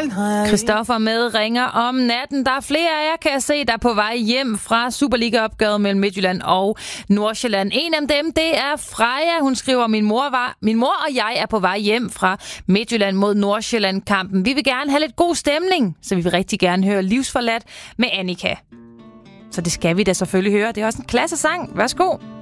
Christoffer med ringer om natten. Der er flere af jer, kan jeg se, der er på vej hjem fra Superliga-opgøret mellem Midtjylland og Nordsjælland. En af dem, det er Freja. Hun skriver, min mor og jeg er på vej hjem fra Midtjylland mod Nordsjælland-kampen. Vi vil gerne have lidt god stemning, så vi vil rigtig gerne høre Livsforladt med Annika. Så det skal vi da selvfølgelig høre. Det er også en klassesang. Værsgo.